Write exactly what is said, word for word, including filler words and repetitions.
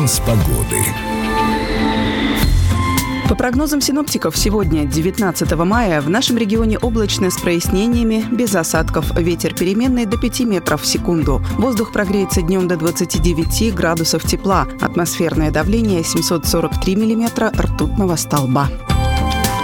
Прогноз погоды. По прогнозам синоптиков, сегодня, девятнадцатого мая, в нашем регионе облачно с прояснениями, без осадков, ветер переменный до пяти метров в секунду. Воздух прогреется днем до двадцати девяти градусов тепла. Атмосферное давление семьсот сорок три миллиметра ртутного столба.